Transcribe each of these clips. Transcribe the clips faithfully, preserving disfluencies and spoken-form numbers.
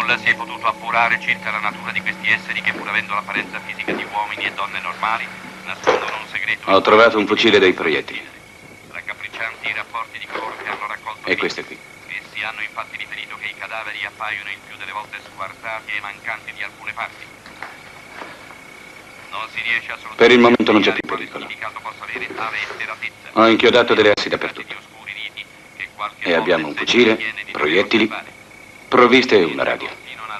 nulla si è potuto appurare circa la natura di questi esseri che, pur avendo l'apparenza fisica di uomini e donne normali, nascondono un segreto. Ho trovato un fucile dei proiettili. Raccapriccianti i rapporti di coloro che hanno raccolto. E questo qui. Essi hanno infatti riferito che i cadaveri appaiono il più delle volte squartati e mancanti di alcune parti. Non si riesce assolutamente. Per il momento non c'è più pericolo. Ho inchiodato delle assi dappertutto. E abbiamo un fucile, proiettili, provviste e una radio.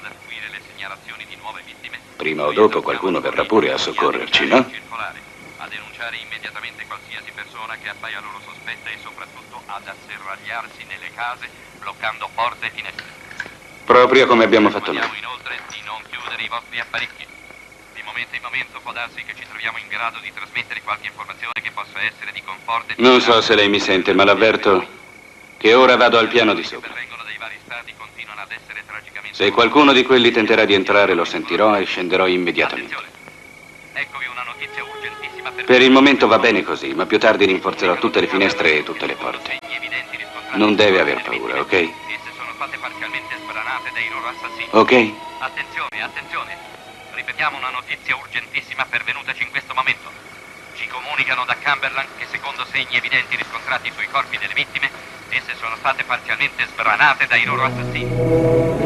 Prima o dopo qualcuno verrà pure a soccorrerci, no? A denunciare immediatamente qualsiasi persona che appaia loro sospetta e soprattutto ad asserragliarsi nelle case, bloccando porte e finestre. Proprio come abbiamo fatto noi. Inoltre di non chiudere i vostri apparecchi. Di momento in momento può darsi che ci troviamo in grado di trasmettere qualche informazione che possa essere di conforto. Non so se lei mi sente, ma l'avverto che ora vado al piano di sopra. Se qualcuno di quelli tenterà di entrare, lo sentirò e scenderò immediatamente. Eccovi una notizia urgentissima per... Per il momento va bene così, ma più tardi rinforzerò tutte le finestre e tutte le porte. Non deve aver paura, ok? Esse sono state parzialmente sbranate dai loro assassini. Ok? Attenzione, attenzione. Ripetiamo una notizia urgentissima pervenutaci in questo momento. Ci comunicano da Cumberland che, secondo segni evidenti riscontrati sui corpi delle vittime, esse sono state parzialmente sbranate dai loro assassini.